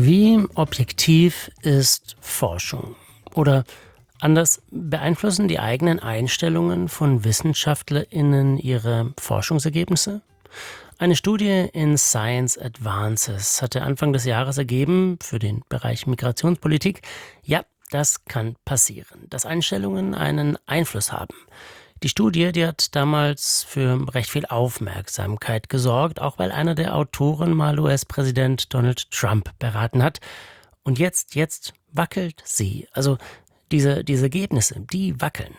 Wie objektiv ist Forschung? Oder anders, beeinflussen die eigenen Einstellungen von WissenschaftlerInnen ihre Forschungsergebnisse? Eine Studie in Science Advances hatte Anfang des Jahres ergeben, für den Bereich Migrationspolitik, ja, das kann passieren, dass Einstellungen einen Einfluss haben. Die Studie, die hat damals für recht viel Aufmerksamkeit gesorgt, auch weil einer der Autoren mal US-Präsident Donald Trump beraten hat. Und jetzt wackelt sie. Also diese Ergebnisse, die wackeln.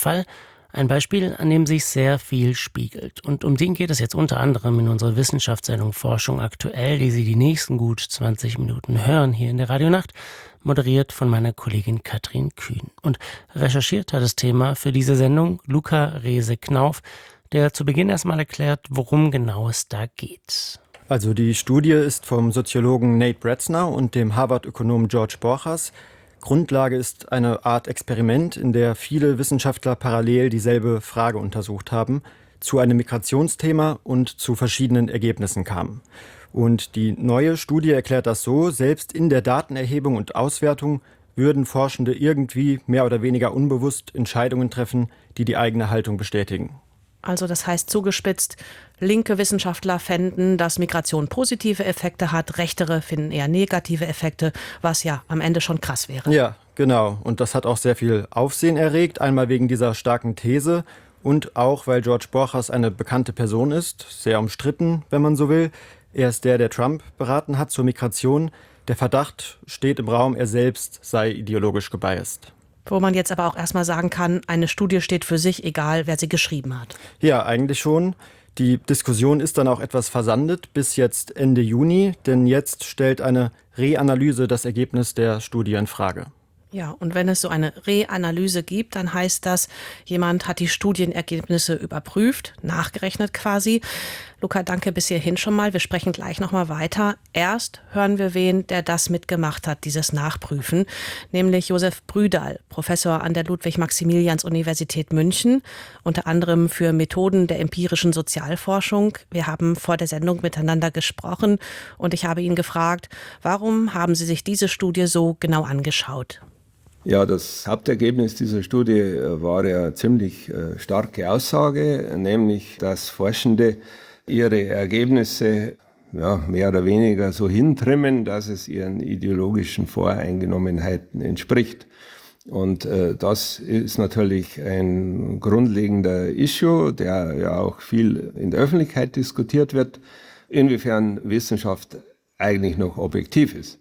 Ein Beispiel, an dem sich sehr viel spiegelt. Und um den geht es jetzt unter anderem in unserer Wissenschaftssendung Forschung aktuell, die Sie die nächsten gut 20 Minuten hören hier in der Radionacht, moderiert von meiner Kollegin Katrin Kühn. Und recherchiert hat das Thema für diese Sendung Luca Rehse-Knauf, der zu Beginn erstmal erklärt, worum genau es da geht. Also die Studie ist vom Soziologen Nate Bretzner und dem Harvard-Ökonom George Borchers. Grundlage ist eine Art Experiment, in der viele Wissenschaftler parallel dieselbe Frage untersucht haben, zu einem Migrationsthema und zu verschiedenen Ergebnissen kamen. Und die neue Studie erklärt das so: Selbst in der Datenerhebung und Auswertung würden Forschende irgendwie mehr oder weniger unbewusst Entscheidungen treffen, die die eigene Haltung bestätigen. Also das heißt zugespitzt, linke Wissenschaftler fänden, dass Migration positive Effekte hat, rechtere finden eher negative Effekte, was ja am Ende schon krass wäre. Ja, genau. Und das hat auch sehr viel Aufsehen erregt, einmal wegen dieser starken These und auch, weil George Borchers eine bekannte Person ist, sehr umstritten, wenn man so will. Er ist der Trump beraten hat zur Migration. Der Verdacht steht im Raum, er selbst sei ideologisch gebiased. Wo man jetzt aber auch erstmal sagen kann, eine Studie steht für sich, egal wer sie geschrieben hat. Ja, eigentlich schon. Die Diskussion ist dann auch etwas versandet bis jetzt Ende Juni, denn jetzt stellt eine Reanalyse das Ergebnis der Studie in Frage. Ja, und wenn es so eine Reanalyse gibt, dann heißt das, jemand hat die Studienergebnisse überprüft, nachgerechnet quasi. Luca, danke bis hierhin schon mal. Wir sprechen gleich nochmal weiter. Erst hören wir wen, der das mitgemacht hat, dieses Nachprüfen, nämlich Josef Brüderl, Professor an der Ludwig-Maximilians-Universität München, unter anderem für Methoden der empirischen Sozialforschung. Wir haben vor der Sendung miteinander gesprochen und ich habe ihn gefragt, warum haben Sie sich diese Studie so genau angeschaut? Ja, das Hauptergebnis dieser Studie war ja ziemlich starke Aussage, nämlich, dass Forschende ihre Ergebnisse mehr oder weniger so hintrimmen, dass es ihren ideologischen Voreingenommenheiten entspricht. Und das ist natürlich ein grundlegender Issue, der ja auch viel in der Öffentlichkeit diskutiert wird, inwiefern Wissenschaft eigentlich noch objektiv ist.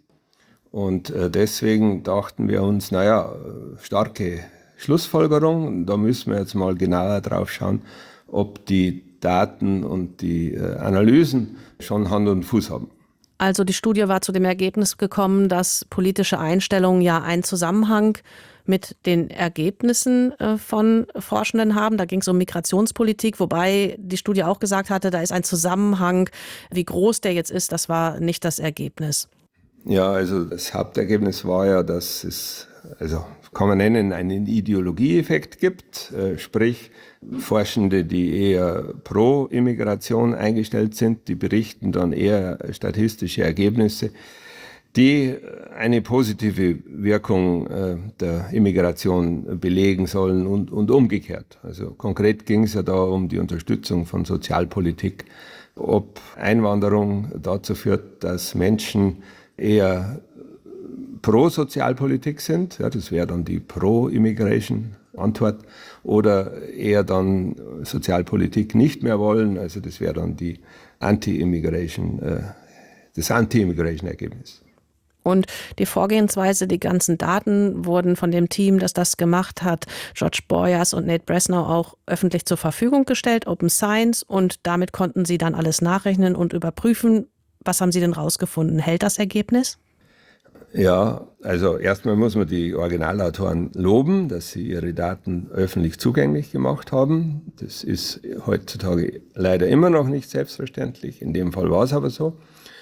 Und deswegen dachten wir uns, starke Schlussfolgerung, da müssen wir jetzt mal genauer drauf schauen, ob die Daten und die Analysen schon Hand und Fuß haben. Also die Studie war zu dem Ergebnis gekommen, dass politische Einstellungen ja einen Zusammenhang mit den Ergebnissen von Forschenden haben. Da ging es um Migrationspolitik, wobei die Studie auch gesagt hatte, da ist ein Zusammenhang. Wie groß der jetzt ist, das war nicht das Ergebnis. Ja, also das Hauptergebnis war ja, dass es, kann man nennen, einen Ideologieeffekt gibt, sprich Forschende, die eher pro Immigration eingestellt sind, die berichten dann eher statistische Ergebnisse, die eine positive Wirkung der Immigration belegen sollen und umgekehrt. Also konkret ging es ja da um die Unterstützung von Sozialpolitik, ob Einwanderung dazu führt, dass Menschen eher pro-Sozialpolitik sind, ja, das wäre dann die Pro-Immigration-Antwort, oder eher dann Sozialpolitik nicht mehr wollen, also das wäre dann die Anti-Immigration, das Anti-Immigration-Ergebnis. Und die Vorgehensweise, die ganzen Daten wurden von dem Team, das gemacht hat, George Borchers und Nate Bretzner, auch öffentlich zur Verfügung gestellt, Open Science, und damit konnten sie dann alles nachrechnen und überprüfen. Was haben Sie denn rausgefunden? Hält das Ergebnis? Ja, also erstmal muss man die Originalautoren loben, dass sie ihre Daten öffentlich zugänglich gemacht haben. Das ist heutzutage leider immer noch nicht selbstverständlich. In dem Fall war es aber so.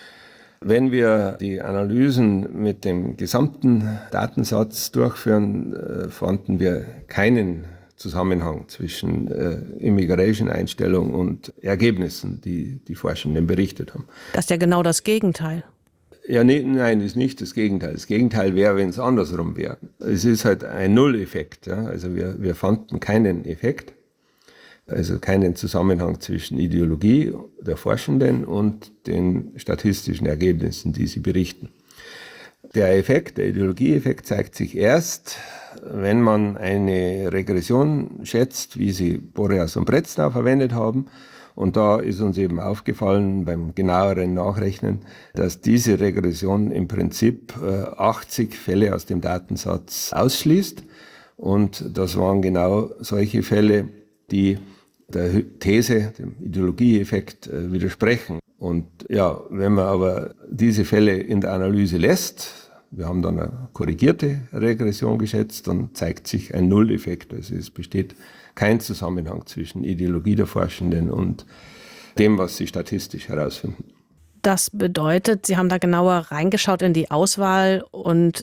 Wenn wir die Analysen mit dem gesamten Datensatz durchführen, fanden wir keinen Zusammenhang zwischen Immigration-Einstellung und Ergebnissen, die die Forschenden berichtet haben. Das ist ja genau das Gegenteil. Ja, nee, nein, ist nicht das Gegenteil. Das Gegenteil wäre, wenn es andersrum wäre. Es ist halt ein Nulleffekt. Ja? Also wir fanden keinen Effekt, also keinen Zusammenhang zwischen Ideologie der Forschenden und den statistischen Ergebnissen, die sie berichten. Der Effekt, der Ideologieeffekt, zeigt sich erst, wenn man eine Regression schätzt, wie sie Boreas und Bretznau verwendet haben. Und da ist uns eben aufgefallen beim genaueren Nachrechnen, dass diese Regression im Prinzip 80 Fälle aus dem Datensatz ausschließt. Und das waren genau solche Fälle, die der These, dem Ideologieeffekt widersprechen. Und ja, wenn man aber diese Fälle in der Analyse lässt, wir haben dann eine korrigierte Regression geschätzt, dann zeigt sich ein Nulleffekt. Also es besteht kein Zusammenhang zwischen Ideologie der Forschenden und dem, was sie statistisch herausfinden. Das bedeutet, Sie haben da genauer reingeschaut in die Auswahl und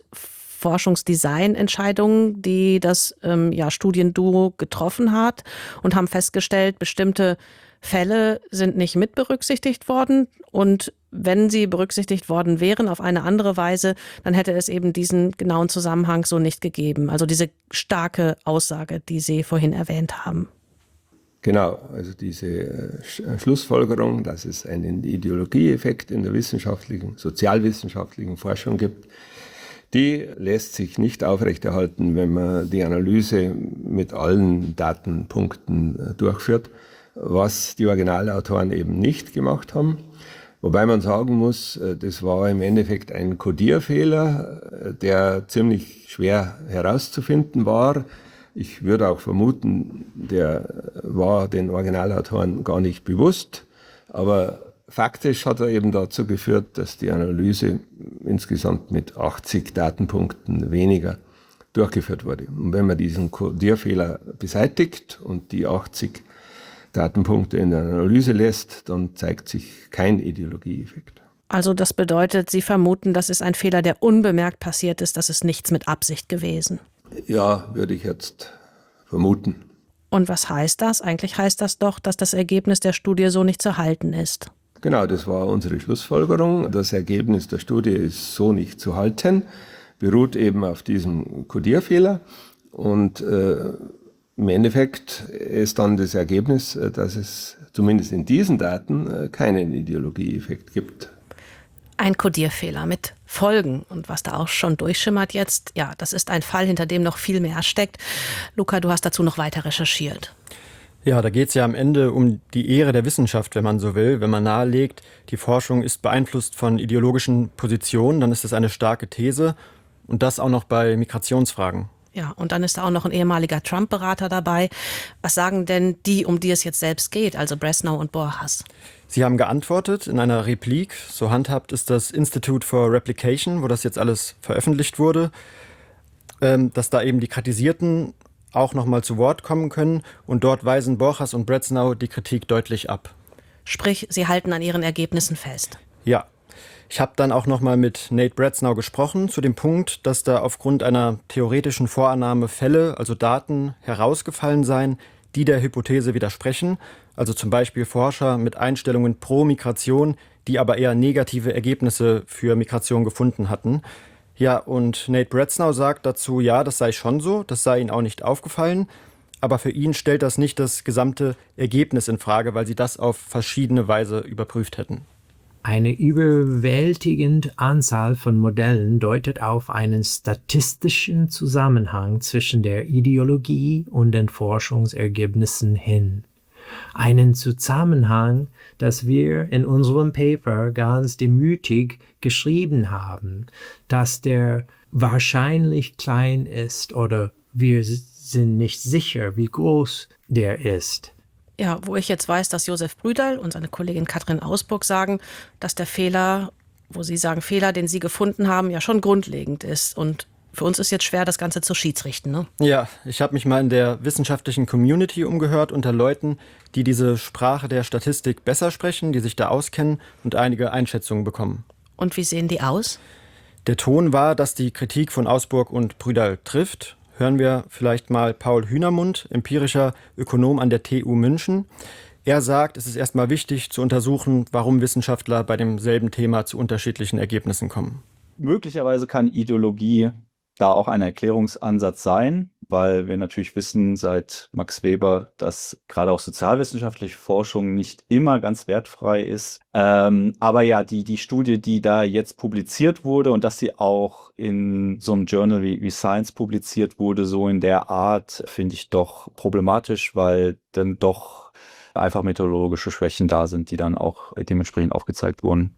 Forschungsdesignentscheidungen, die das Studienduo getroffen hat und haben festgestellt, bestimmte Fälle sind nicht mit berücksichtigt worden und wenn sie berücksichtigt worden wären auf eine andere Weise, dann hätte es eben diesen genauen Zusammenhang so nicht gegeben. Also diese starke Aussage, die Sie vorhin erwähnt haben. Genau, also diese Schlussfolgerung, dass es einen Ideologieeffekt in der sozialwissenschaftlichen Forschung gibt, die lässt sich nicht aufrechterhalten, wenn man die Analyse mit allen Datenpunkten durchführt, was die Originalautoren eben nicht gemacht haben. Wobei man sagen muss, das war im Endeffekt ein Codierfehler, der ziemlich schwer herauszufinden war. Ich würde auch vermuten, der war den Originalautoren gar nicht bewusst, aber faktisch hat er eben dazu geführt, dass die Analyse insgesamt mit 80 Datenpunkten weniger durchgeführt wurde. Und wenn man diesen Codierfehler beseitigt und die 80 Datenpunkte in der Analyse lässt, dann zeigt sich kein Ideologieeffekt. Also das bedeutet, Sie vermuten, das ist ein Fehler, der unbemerkt passiert ist, das ist nichts mit Absicht gewesen. Ja, würde ich jetzt vermuten. Und was heißt das? Eigentlich heißt das doch, dass das Ergebnis der Studie so nicht zu halten ist. Genau, das war unsere Schlussfolgerung. Das Ergebnis der Studie ist so nicht zu halten, beruht eben auf diesem Codierfehler. Und im Endeffekt ist dann das Ergebnis, dass es zumindest in diesen Daten keinen Ideologieeffekt gibt. Ein Codierfehler mit Folgen und was da auch schon durchschimmert jetzt, ja, das ist ein Fall, hinter dem noch viel mehr steckt. Luca, du hast dazu noch weiter recherchiert. Ja, da geht es ja am Ende um die Ehre der Wissenschaft, wenn man so will. Wenn man nahelegt, die Forschung ist beeinflusst von ideologischen Positionen, dann ist das eine starke These und das auch noch bei Migrationsfragen. Ja, und dann ist da auch noch ein ehemaliger Trump-Berater dabei. Was sagen denn die, um die es jetzt selbst geht, also Bresnau und Borjas? Sie haben geantwortet in einer Replik, so handhabt ist das Institute for Replication, wo das jetzt alles veröffentlicht wurde, dass da eben die Kritisierten auch nochmal zu Wort kommen können und dort weisen Borjas und Bresnau die Kritik deutlich ab. Sprich, sie halten an ihren Ergebnissen fest. Ja. Ich habe dann auch nochmal mit Nate Bresnau gesprochen zu dem Punkt, dass da aufgrund einer theoretischen Vorannahme Fälle, also Daten, herausgefallen seien, die der Hypothese widersprechen. Also zum Beispiel Forscher mit Einstellungen pro Migration, die aber eher negative Ergebnisse für Migration gefunden hatten. Ja, und Nate Bresnau sagt dazu, ja, das sei schon so, das sei ihnen auch nicht aufgefallen. Aber für ihn stellt das nicht das gesamte Ergebnis in Frage, weil sie das auf verschiedene Weise überprüft hätten. Eine überwältigende Anzahl von Modellen deutet auf einen statistischen Zusammenhang zwischen der Ideologie und den Forschungsergebnissen hin. Einen Zusammenhang, das wir in unserem Paper ganz demütig geschrieben haben, dass der wahrscheinlich klein ist oder wir sind nicht sicher, wie groß der ist. Ja, wo ich jetzt weiß, dass Josef Brüderl und seine Kollegin Katrin Ausburg sagen, dass der Fehler, wo sie sagen, Fehler, den sie gefunden haben, ja schon grundlegend ist. Und für uns ist jetzt schwer, das Ganze zu schiedsrichten, ne? Ja, ich habe mich mal in der wissenschaftlichen Community umgehört unter Leuten, die diese Sprache der Statistik besser sprechen, die sich da auskennen und einige Einschätzungen bekommen. Und wie sehen die aus? Der Ton war, dass die Kritik von Ausburg und Brüderl trifft. Hören wir vielleicht mal Paul Hühnermund, empirischer Ökonom an der TU München. Er sagt, es ist erstmal wichtig zu untersuchen, warum Wissenschaftler bei demselben Thema zu unterschiedlichen Ergebnissen kommen. Möglicherweise kann Ideologie da auch ein Erklärungsansatz sein, weil wir natürlich wissen seit Max Weber, dass gerade auch sozialwissenschaftliche Forschung nicht immer ganz wertfrei ist. Aber ja, die Studie, die da jetzt publiziert wurde und dass sie auch in so einem Journal wie Science publiziert wurde, so in der Art, finde ich doch problematisch, weil dann doch einfach methodologische Schwächen da sind, die dann auch dementsprechend aufgezeigt wurden.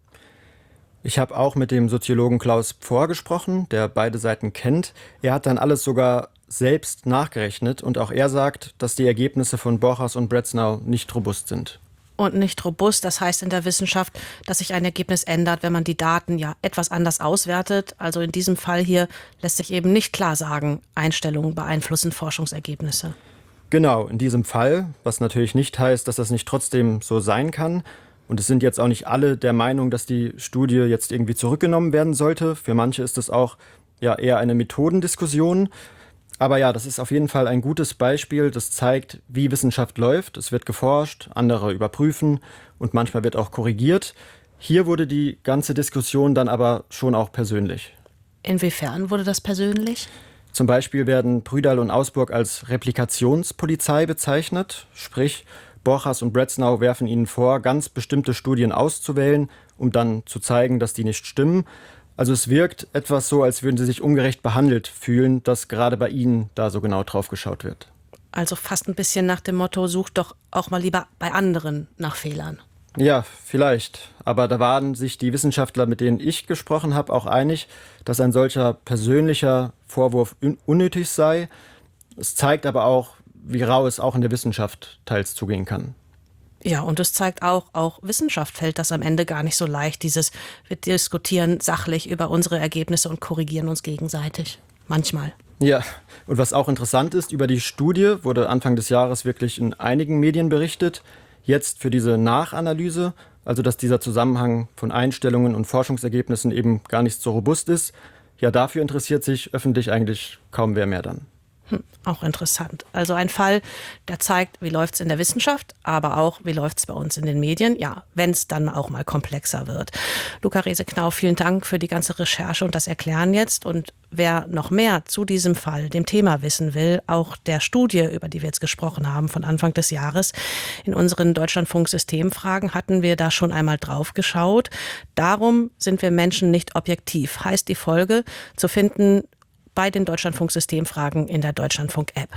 Ich habe auch mit dem Soziologen Klaus Pforr gesprochen, der beide Seiten kennt. Er hat dann alles sogar selbst nachgerechnet und auch er sagt, dass die Ergebnisse von Borchers und Bretznau nicht robust sind. Und nicht robust, das heißt in der Wissenschaft, dass sich ein Ergebnis ändert, wenn man die Daten ja etwas anders auswertet. Also in diesem Fall hier lässt sich eben nicht klar sagen, Einstellungen beeinflussen Forschungsergebnisse. Genau, in diesem Fall, was natürlich nicht heißt, dass das nicht trotzdem so sein kann. Und es sind jetzt auch nicht alle der Meinung, dass die Studie jetzt irgendwie zurückgenommen werden sollte. Für manche ist es auch ja eher eine Methodendiskussion. Aber ja, das ist auf jeden Fall ein gutes Beispiel, das zeigt, wie Wissenschaft läuft. Es wird geforscht, andere überprüfen und manchmal wird auch korrigiert. Hier wurde die ganze Diskussion dann aber schon auch persönlich. Inwiefern wurde das persönlich? Zum Beispiel werden Prüdahl und Ausburg als Replikationspolizei bezeichnet, sprich Borchers und Bretznau werfen ihnen vor, ganz bestimmte Studien auszuwählen, um dann zu zeigen, dass die nicht stimmen. Also es wirkt etwas so, als würden sie sich ungerecht behandelt fühlen, dass gerade bei ihnen da so genau drauf geschaut wird. Also fast ein bisschen nach dem Motto, such doch auch mal lieber bei anderen nach Fehlern. Ja, vielleicht. Aber da waren sich die Wissenschaftler, mit denen ich gesprochen habe, auch einig, dass ein solcher persönlicher Vorwurf unnötig sei. Es zeigt aber auch, wie rau es auch in der Wissenschaft teils zugehen kann. Ja, und es zeigt auch Wissenschaft fällt das am Ende gar nicht so leicht. Wir diskutieren sachlich über unsere Ergebnisse und korrigieren uns gegenseitig. Manchmal. Ja, und was auch interessant ist, über die Studie wurde Anfang des Jahres wirklich in einigen Medien berichtet. Jetzt für diese Nachanalyse, also dass dieser Zusammenhang von Einstellungen und Forschungsergebnissen eben gar nicht so robust ist, ja, dafür interessiert sich öffentlich eigentlich kaum wer mehr dann. Auch interessant. Also ein Fall, der zeigt, wie läuft es in der Wissenschaft, aber auch, wie läuft es bei uns in den Medien, ja, wenn es dann auch mal komplexer wird. Luca Rese-Knauf, vielen Dank für die ganze Recherche und das Erklären jetzt. Und wer noch mehr zu diesem Fall, dem Thema wissen will, auch der Studie, über die wir jetzt gesprochen haben, von Anfang des Jahres, in unseren Deutschlandfunk-Systemfragen hatten wir da schon einmal drauf geschaut. Darum sind wir Menschen nicht objektiv, heißt die Folge, zu finden bei den Deutschlandfunk-Systemfragen in der Deutschlandfunk-App.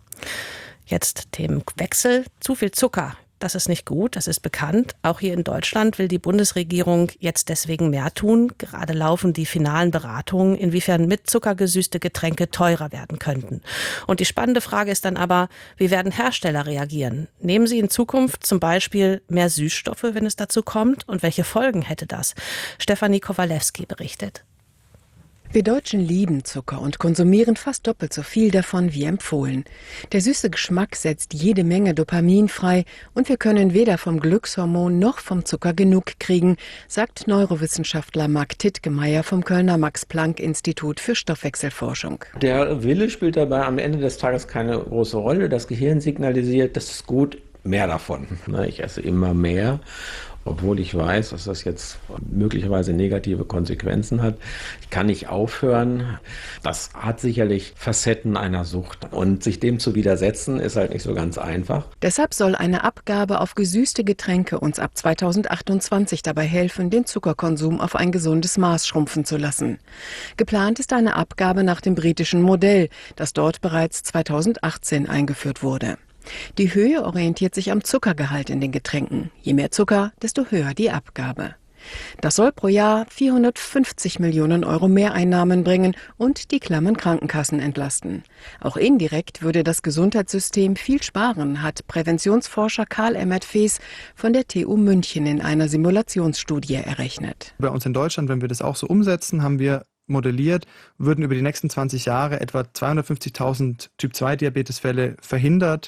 Jetzt Themenwechsel. Zu viel Zucker, das ist nicht gut, das ist bekannt. Auch hier in Deutschland will die Bundesregierung jetzt deswegen mehr tun. Gerade laufen die finalen Beratungen, inwiefern mit Zucker gesüßte Getränke teurer werden könnten. Und die spannende Frage ist dann aber, wie werden Hersteller reagieren? Nehmen sie in Zukunft zum Beispiel mehr Süßstoffe, wenn es dazu kommt? Und welche Folgen hätte das? Stefanie Kowalewski berichtet. Wir Deutschen lieben Zucker und konsumieren fast doppelt so viel davon wie empfohlen. Der süße Geschmack setzt jede Menge Dopamin frei und wir können weder vom Glückshormon noch vom Zucker genug kriegen, sagt Neurowissenschaftler Marc Tittgemeier vom Kölner Max-Planck-Institut für Stoffwechselforschung. Der Wille spielt dabei am Ende des Tages keine große Rolle. Das Gehirn signalisiert, das ist gut, mehr davon. Ich esse immer mehr. Obwohl ich weiß, dass das jetzt möglicherweise negative Konsequenzen hat. Ich kann nicht aufhören. Das hat sicherlich Facetten einer Sucht. Und sich dem zu widersetzen, ist halt nicht so ganz einfach. Deshalb soll eine Abgabe auf gesüßte Getränke uns ab 2028 dabei helfen, den Zuckerkonsum auf ein gesundes Maß schrumpfen zu lassen. Geplant ist eine Abgabe nach dem britischen Modell, das dort bereits 2018 eingeführt wurde. Die Höhe orientiert sich am Zuckergehalt in den Getränken. Je mehr Zucker, desto höher die Abgabe. Das soll pro Jahr 450 Millionen Euro Mehreinnahmen bringen und die klammen Krankenkassen entlasten. Auch indirekt würde das Gesundheitssystem viel sparen, hat Präventionsforscher Karl Emmert-Fees von der TU München in einer Simulationsstudie errechnet. Bei uns in Deutschland, wenn wir das auch so umsetzen, haben wir modelliert, würden über die nächsten 20 Jahre etwa 250.000 Typ-2-Diabetesfälle verhindert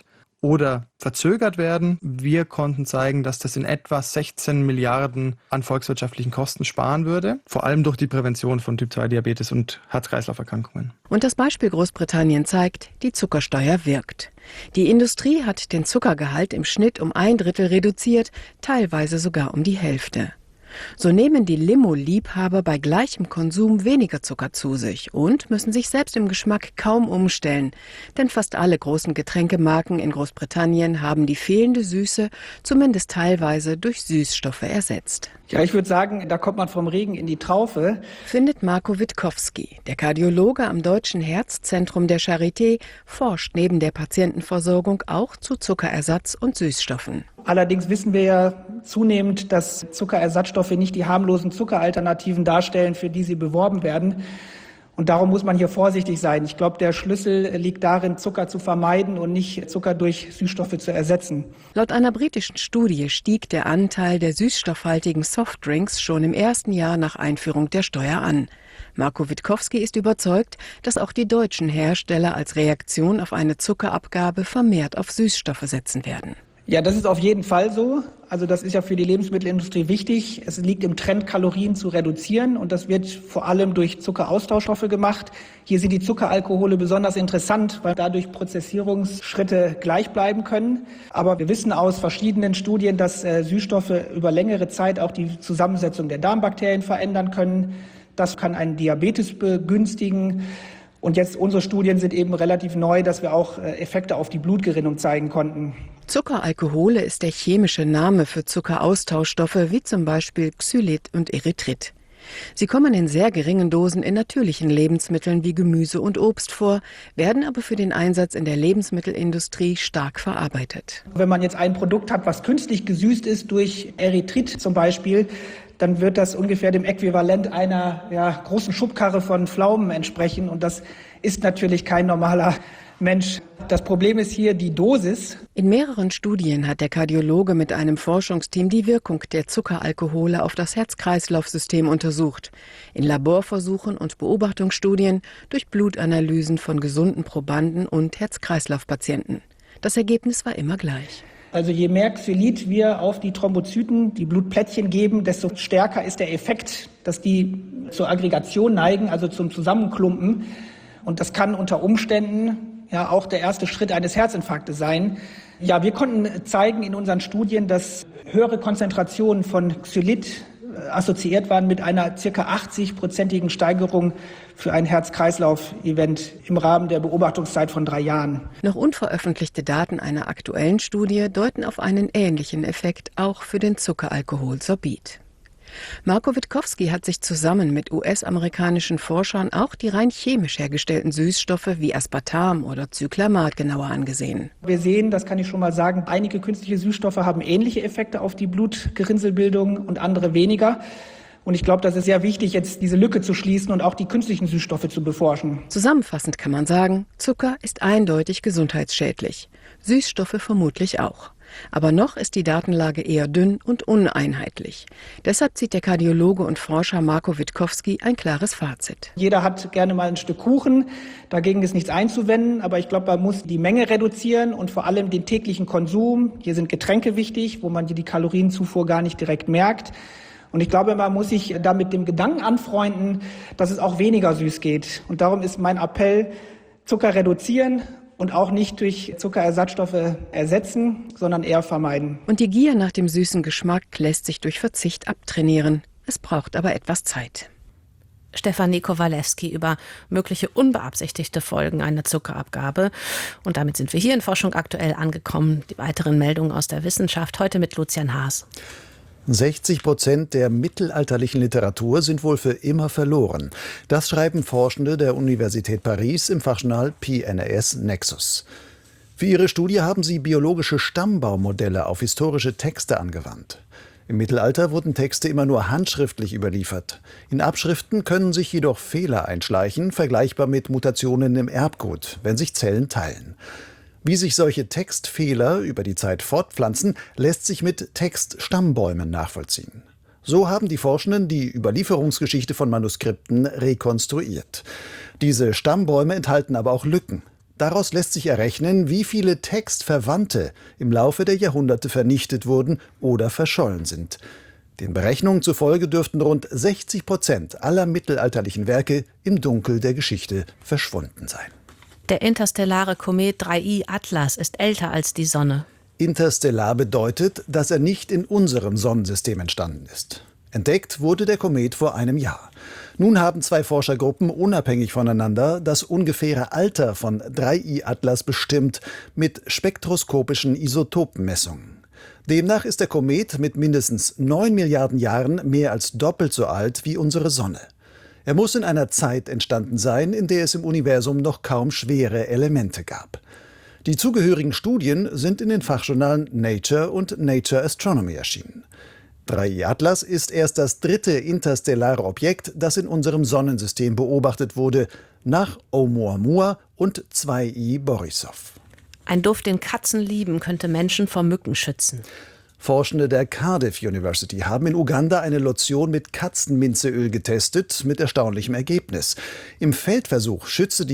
oder verzögert werden. Wir konnten zeigen, dass das in etwa 16 Milliarden an volkswirtschaftlichen Kosten sparen würde, vor allem durch die Prävention von Typ-2-Diabetes und Herz-Kreislauf-Erkrankungen. Und das Beispiel Großbritannien zeigt, die Zuckersteuer wirkt. Die Industrie hat den Zuckergehalt im Schnitt um 1/3 reduziert, teilweise sogar um die Hälfte. So nehmen die Limo-Liebhaber bei gleichem Konsum weniger Zucker zu sich und müssen sich selbst im Geschmack kaum umstellen. Denn fast alle großen Getränkemarken in Großbritannien haben die fehlende Süße zumindest teilweise durch Süßstoffe ersetzt. Ja, ich würde sagen, da kommt man vom Regen in die Traufe. Findet Marco Witkowski. Der Kardiologe am Deutschen Herzzentrum der Charité forscht neben der Patientenversorgung auch zu Zuckerersatz und Süßstoffen. Allerdings wissen wir ja zunehmend, dass Zuckerersatzstoffe nicht die harmlosen Zuckeralternativen darstellen, für die sie beworben werden. Und darum muss man hier vorsichtig sein. Ich glaube, der Schlüssel liegt darin, Zucker zu vermeiden und nicht Zucker durch Süßstoffe zu ersetzen. Laut einer britischen Studie stieg der Anteil der süßstoffhaltigen Softdrinks schon im ersten Jahr nach Einführung der Steuer an. Marco Witkowski ist überzeugt, dass auch die deutschen Hersteller als Reaktion auf eine Zuckerabgabe vermehrt auf Süßstoffe setzen werden. Ja, das ist auf jeden Fall so. Also das ist ja für die Lebensmittelindustrie wichtig. Es liegt im Trend, Kalorien zu reduzieren und das wird vor allem durch Zuckeraustauschstoffe gemacht. Hier sind die Zuckeralkohole besonders interessant, weil dadurch Prozessierungsschritte gleich bleiben können. Aber wir wissen aus verschiedenen Studien, dass Süßstoffe über längere Zeit auch die Zusammensetzung der Darmbakterien verändern können. Das kann einen Diabetes begünstigen. Und jetzt unsere Studien sind eben relativ neu, dass wir auch Effekte auf die Blutgerinnung zeigen konnten. Zuckeralkohole ist der chemische Name für Zuckeraustauschstoffe wie zum Beispiel Xylit und Erythrit. Sie kommen in sehr geringen Dosen in natürlichen Lebensmitteln wie Gemüse und Obst vor, werden aber für den Einsatz in der Lebensmittelindustrie stark verarbeitet. Wenn man jetzt ein Produkt hat, was künstlich gesüßt ist durch Erythrit zum Beispiel, dann wird das ungefähr dem Äquivalent einer großen Schubkarre von Pflaumen entsprechen. Und das ist natürlich kein normaler Mensch. Das Problem ist hier die Dosis. In mehreren Studien hat der Kardiologe mit einem Forschungsteam die Wirkung der Zuckeralkohole auf das Herz-Kreislauf-System untersucht. In Laborversuchen und Beobachtungsstudien durch Blutanalysen von gesunden Probanden und Herz-Kreislauf-Patienten. Das Ergebnis war immer gleich. Also je mehr Xylit wir auf die Thrombozyten, die Blutplättchen geben, desto stärker ist der Effekt, dass die zur Aggregation neigen, also zum Zusammenklumpen. Und das kann unter Umständen auch der erste Schritt eines Herzinfarktes sein. Ja, wir konnten zeigen in unseren Studien, dass höhere Konzentrationen von Xylit assoziiert waren mit einer ca. 80-prozentigen Steigerung für ein Herz-Kreislauf-Event im Rahmen der Beobachtungszeit von 3 Jahren. Noch unveröffentlichte Daten einer aktuellen Studie deuten auf einen ähnlichen Effekt auch für den Zuckeralkohol Sorbit. Marco Witkowski hat sich zusammen mit US-amerikanischen Forschern auch die rein chemisch hergestellten Süßstoffe wie Aspartam oder Cyclamat genauer angesehen. Wir sehen, das kann ich schon mal sagen, einige künstliche Süßstoffe haben ähnliche Effekte auf die Blutgerinnselbildung und andere weniger. Und ich glaube, das ist sehr wichtig, jetzt diese Lücke zu schließen und auch die künstlichen Süßstoffe zu beforschen. Zusammenfassend kann man sagen, Zucker ist eindeutig gesundheitsschädlich. Süßstoffe vermutlich auch. Aber noch ist die Datenlage eher dünn und uneinheitlich. Deshalb zieht der Kardiologe und Forscher Marco Witkowski ein klares Fazit. Jeder hat gerne mal ein Stück Kuchen, dagegen ist nichts einzuwenden, aber ich glaube, man muss die Menge reduzieren und vor allem den täglichen Konsum. Hier sind Getränke wichtig, wo man die Kalorienzufuhr gar nicht direkt merkt. Und ich glaube, man muss sich da mit dem Gedanken anfreunden, dass es auch weniger süß geht. Und darum ist mein Appell, Zucker reduzieren und auch nicht durch Zuckerersatzstoffe ersetzen, sondern eher vermeiden. Und die Gier nach dem süßen Geschmack lässt sich durch Verzicht abtrainieren. Es braucht aber etwas Zeit. Stefanie Kowalewski über mögliche unbeabsichtigte Folgen einer Zuckerabgabe. Und damit sind wir hier in Forschung aktuell angekommen. Die weiteren Meldungen aus der Wissenschaft heute mit Lucian Haas. 60% der mittelalterlichen Literatur sind wohl für immer verloren. Das schreiben Forschende der Universität Paris im Fachjournal PNAS Nexus. Für ihre Studie haben sie biologische Stammbaummodelle auf historische Texte angewandt. Im Mittelalter wurden Texte immer nur handschriftlich überliefert. In Abschriften können sich jedoch Fehler einschleichen, vergleichbar mit Mutationen im Erbgut, wenn sich Zellen teilen. Wie sich solche Textfehler über die Zeit fortpflanzen, lässt sich mit Textstammbäumen nachvollziehen. So haben die Forschenden die Überlieferungsgeschichte von Manuskripten rekonstruiert. Diese Stammbäume enthalten aber auch Lücken. Daraus lässt sich errechnen, wie viele Textverwandte im Laufe der Jahrhunderte vernichtet wurden oder verschollen sind. Den Berechnungen zufolge dürften rund 60% aller mittelalterlichen Werke im Dunkel der Geschichte verschwunden sein. Der interstellare Komet 3I Atlas ist älter als die Sonne. Interstellar bedeutet, dass er nicht in unserem Sonnensystem entstanden ist. Entdeckt wurde der Komet vor einem Jahr. Nun haben zwei Forschergruppen unabhängig voneinander das ungefähre Alter von 3I Atlas bestimmt mit spektroskopischen Isotopenmessungen. Demnach ist der Komet mit mindestens 9 Milliarden Jahren mehr als doppelt so alt wie unsere Sonne. Er muss in einer Zeit entstanden sein, in der es im Universum noch kaum schwere Elemente gab. Die zugehörigen Studien sind in den Fachjournalen Nature und Nature Astronomy erschienen. 3I Atlas ist erst das dritte interstellare Objekt, das in unserem Sonnensystem beobachtet wurde, nach Oumuamua und 2I Borisov. Ein Duft, den Katzen lieben, könnte Menschen vor Mücken schützen. Forschende der Cardiff University haben in Uganda eine Lotion mit Katzenminzeöl getestet, mit erstaunlichem Ergebnis. Im Feldversuch schützte die